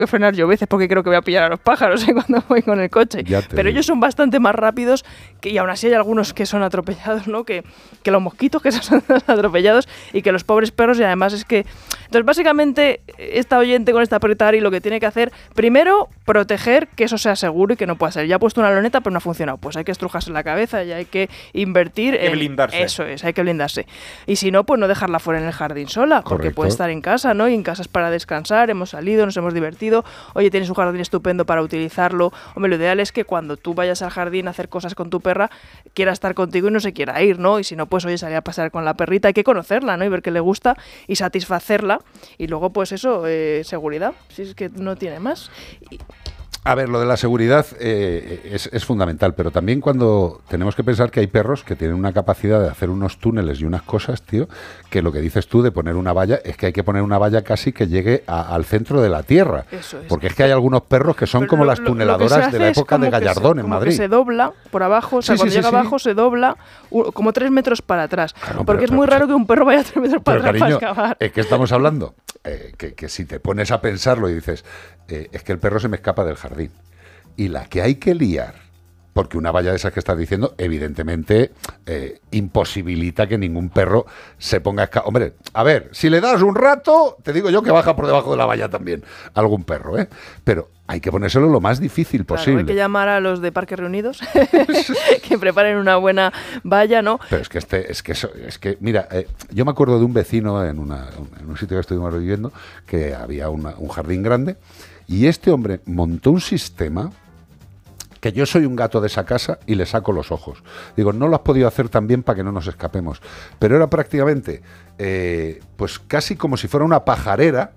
que frenar yo veces porque creo que voy a pillar a los pájaros cuando voy con el coche. Pero ellos son bastante más rápidos y aún así hay algunos que son atropellados, ¿no? Que los mosquitos que son atropellados y que los pobres perros, y además es que... Entonces, básicamente, esta oyente con esta perrita Ari lo que tiene que hacer, primero, proteger que eso sea seguro y que no pueda ser. Ya ha puesto una loneta, pero no ha funcionado. Pues hay que estrujarse la cabeza y hay que invertir en... blindarse. Eso es, hay que blindarse. Y si no, pues no dejarla fuera en el jardín sola, porque Correcto. puede estar en casa, ¿no? Y en casa es para descansar, hemos salido, nos hemos divertido. Oye, tienes un jardín estupendo para utilizarlo. Hombre, lo ideal es que cuando tú vayas al jardín a hacer cosas con tu perra, quiera estar contigo y no se quiera ir, ¿no? Y si no, pues oye, salir a pasear con la perrita, hay que conocerla, ¿no? Y ver qué le gusta y satisfacerla. Y luego, pues eso, seguridad, si es que no tiene más. A ver, lo de la seguridad es fundamental, pero también cuando tenemos que pensar que hay perros que tienen una capacidad de hacer unos túneles y unas cosas, tío, que lo que dices tú de poner una valla, es que hay que poner una valla casi que llegue al centro de la tierra. Eso es. Porque es que hay algunos perros que son como las tuneladoras de la época de Gallardón en Madrid. Que se dobla por abajo, o sea, cuando llega abajo se dobla como 3 metros para atrás. Claro, porque es muy raro que un perro vaya 3 metros para atrás, cariño, para excavar. Es que estamos hablando, que si te pones a pensarlo y dices, es que el perro se me escapa del jardín. Y la que hay que liar, porque una valla de esas que estás diciendo, evidentemente, imposibilita que ningún perro se ponga a escapar. Hombre, a ver, si le das un rato, te digo yo que baja por debajo de la valla también algún perro, ¿eh? Pero hay que ponérselo lo más difícil posible. Hay que llamar a los de Parques Reunidos que preparen una buena valla, ¿no? Pero es que mira, yo me acuerdo de un vecino en un sitio que estuvimos viviendo, que había un jardín grande, y este hombre montó un sistema que yo soy un gato de esa casa y le saco los ojos. Digo, no lo has podido hacer tan bien para que no nos escapemos. Pero era prácticamente, pues casi como si fuera una pajarera,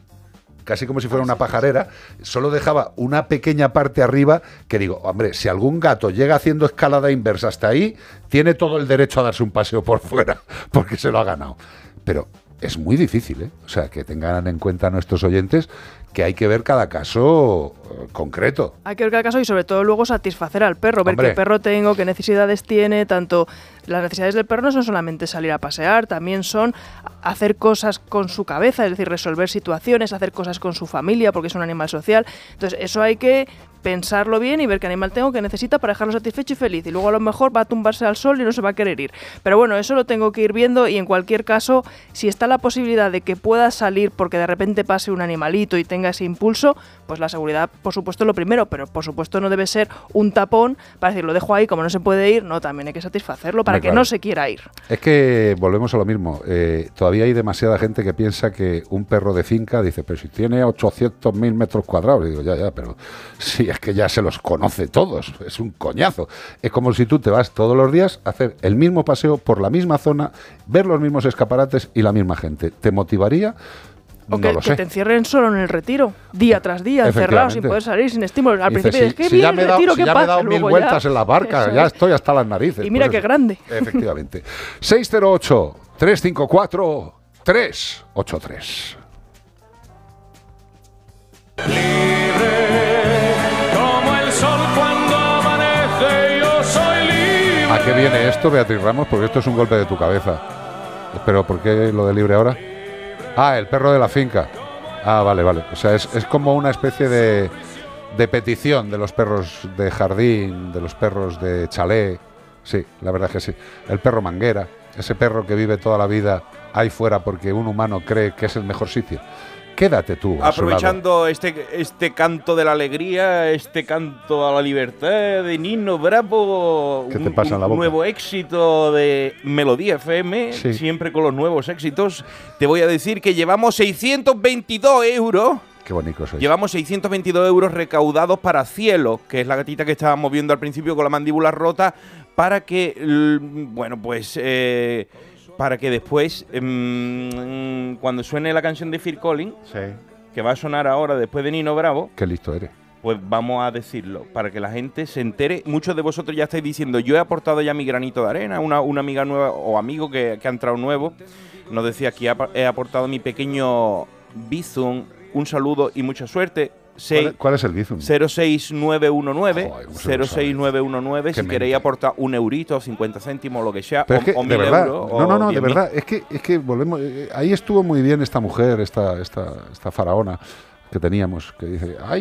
solo dejaba una pequeña parte arriba que digo, hombre, si algún gato llega haciendo escalada inversa hasta ahí, tiene todo el derecho a darse un paseo por fuera, porque se lo ha ganado. Pero es muy difícil, ¿eh? O sea, que tengan en cuenta nuestros oyentes que hay que ver cada caso concreto. Hay que ver cada caso y sobre todo luego satisfacer al perro, ver qué perro tengo, qué necesidades tiene, tanto las necesidades del perro no son solamente salir a pasear, también son hacer cosas con su cabeza, es decir, resolver situaciones, hacer cosas con su familia, porque es un animal social. Entonces eso hay que pensarlo bien y ver qué animal tengo que necesita para dejarlo satisfecho y feliz. Y luego a lo mejor va a tumbarse al sol y no se va a querer ir. Pero bueno, eso lo tengo que ir viendo y en cualquier caso, si está la posibilidad de que pueda salir porque de repente pase un animalito y tenga ese impulso, pues la seguridad, por supuesto, es lo primero, pero por supuesto no debe ser un tapón para decir, lo dejo ahí, como no se puede ir, no, también hay que satisfacerlo para que no se quiera ir. Es que volvemos a lo mismo, todavía hay demasiada gente que piensa que un perro de finca, dice, pero si tiene 800.000 metros cuadrados, y digo, ya, pero sí, es que ya se los conoce todos, es un coñazo. Es como si tú te vas todos los días a hacer el mismo paseo por la misma zona, ver los mismos escaparates y la misma gente. ¿Te motivaría? O que, que te encierren solo en el retiro, día tras día, encerrado, sin poder salir, sin estímulos. Al principio dices, qué bien el retiro, qué paz. Ya me he dado 1000 vueltas en la barca, ya estoy hasta las narices. Y mira qué grande. Efectivamente. 608-354-383. ¿A qué viene esto, Beatriz Ramos? Porque esto es un golpe de tu cabeza. Pero ¿por qué lo de libre ahora? Ah, el perro de la finca. Ah, vale. O sea, es como una especie de petición de los perros de jardín, de los perros de chalet. Sí, la verdad es que sí. El perro manguera, ese perro que vive toda la vida ahí fuera porque un humano cree que es el mejor sitio. Quédate tú. Aprovechando este canto de la alegría, este canto a la libertad de Nino Bravo, ¿Qué te pasa en la boca? Un nuevo éxito de Melodía FM, sí. Siempre con los nuevos éxitos. Te voy a decir que llevamos 622 euros. Qué bonito soy. Llevamos 622 euros recaudados para Cielo, que es la gatita que estábamos viendo al principio con la mandíbula rota, para que, bueno, pues... para que después, cuando suene la canción de Phil Collins, sí, que va a sonar ahora después de Nino Bravo, qué listo eres, pues vamos a decirlo, para que la gente se entere. Muchos de vosotros ya estáis diciendo, yo he aportado ya mi granito de arena, una amiga nueva o amigo que ha entrado nuevo, nos decía que he aportado mi pequeño Bizum, un saludo y mucha suerte. ¿Cuál es el Bizum? 06919. Joder, 06919. Si queréis aportar un eurito, 50 céntimos, lo que sea, pero es que, o 1000 de verdad, euros. No, de verdad. Es que volvemos. Ahí estuvo muy bien esta mujer, esta faraona que teníamos, que dice: ay,